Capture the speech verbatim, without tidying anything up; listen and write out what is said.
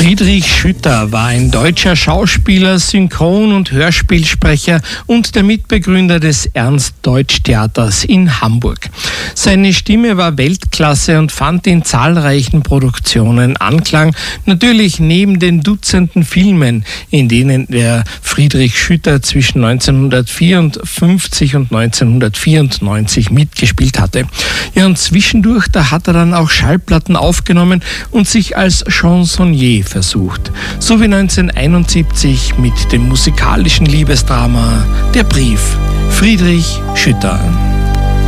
Friedrich Schütter war ein deutscher Schauspieler, Synchron- und Hörspielsprecher und der Mitbegründer des Ernst-Deutsch-Theaters in Hamburg. Seine Stimme war Weltklasse und fand in zahlreichen Produktionen Anklang, natürlich neben den Dutzenden Filmen, in denen der Friedrich Schütter zwischen neunzehnhundertvierundfünfzig und neunzehnhundertvierundneunzig mitgespielt hatte. Ja, und zwischendurch, da hat er dann auch Schallplatten aufgenommen und sich als Chansonnier versucht. So wie neunzehnhunderteinundsiebzig mit dem musikalischen Liebesdrama Der Brief. Friedrich Schütter.